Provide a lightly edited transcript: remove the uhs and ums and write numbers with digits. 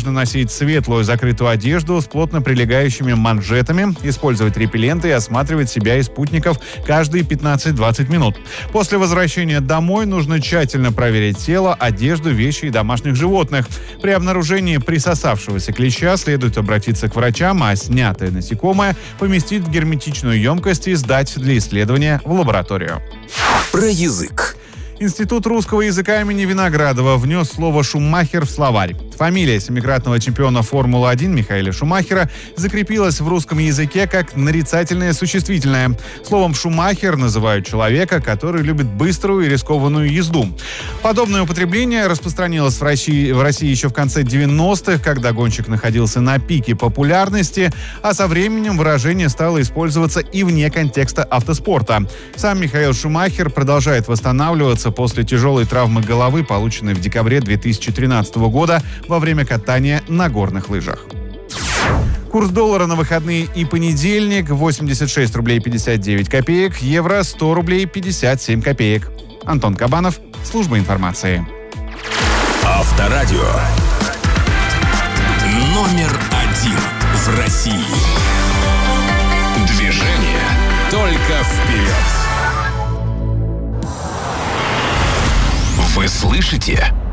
нужно носить светлую закрытую одежду с плотно прилегающими манжетами, использовать репелленты и осматривать себя и спутников каждые 15-20 минут. После возвращения домой нужно тщательно проверить тело, одежду, вещи и домашних животных. При обнаружении присосавшегося клеща следует обратиться к врачам, а снятое насекомое поместить в герметичную емкость и сдать для исследования в лабораторию. Про язык. Институт русского языка имени Виноградова внес слово «Шумахер» в словарь. Фамилия семикратного чемпиона Формулы-1 Михаэля Шумахера закрепилась в русском языке как нарицательное существительное. Словом «Шумахер» называют человека, который любит быструю и рискованную езду. Подобное употребление распространилось в России еще в конце 90-х, когда гонщик находился на пике популярности, а со временем выражение стало использоваться и вне контекста автоспорта. Сам Михаэль Шумахер продолжает восстанавливаться после тяжелой травмы головы, полученной в декабре 2013 года во время катания на горных лыжах. Курс доллара на выходные и понедельник: 86 рублей 59 копеек, евро 100 рублей 57 копеек. Антон Кабанов, служба информации. Авторадио. Номер 1 в России. Движение только вперед. Вы слышите?